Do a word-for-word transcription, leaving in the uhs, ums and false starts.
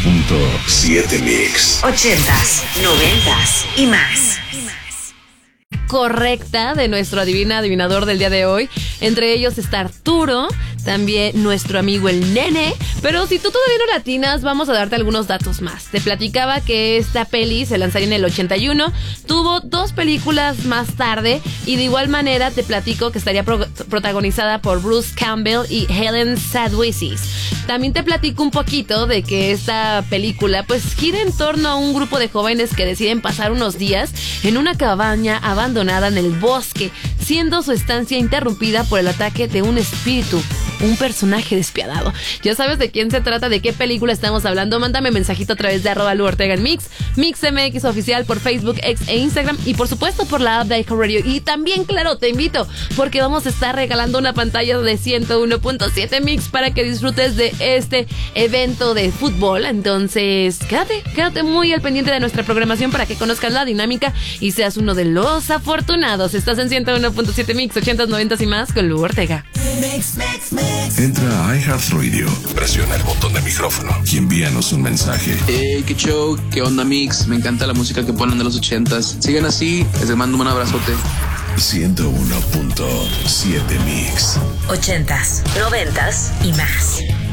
punto siete Mix. Ochentas, noventas y más. Correcta de nuestro adivina adivinador del día de hoy. Entre ellos está Arturo, también nuestro amigo el Nene. Pero si tú todavía no latinas, vamos a darte algunos datos más. Te platicaba que esta peli se lanzaría en el ochenta y uno, tuvo dos películas más tarde y de igual manera te platico que estaría pro- protagonizada por Bruce Campbell y Helen Sadwisis. También te platico un poquito de que esta película pues gira en torno a un grupo de jóvenes que deciden pasar unos días en una cabaña abandonada en el bosque, siendo su estancia interrumpida por el ataque de un espíritu, un personaje despiadado. Ya sabes de quién se trata, de qué película estamos hablando. Mándame mensajito a través de arroba Lu Ortega en Mix, Mix M X oficial por Facebook, X e Instagram y por supuesto por la app de iHeartRadio. Y también, claro, te invito porque vamos a estar regalando una pantalla de ciento uno punto siete Mix para que disfrutes de este evento de fútbol. Entonces, quédate, quédate muy al pendiente de nuestra programación para que conozcas la dinámica y seas uno de los afortunados. Estás en ciento uno punto siete Mix, ochentas, noventas y más con Lu Ortega. Entra a iHeartRadio, presiona el botón de micrófono y envíanos un mensaje. Hey, qué show, qué onda Mix, me encanta la música que ponen de los ochentas. Sigan así, les mando un abrazote. ciento uno punto siete Mix. Ochentas, noventas y más.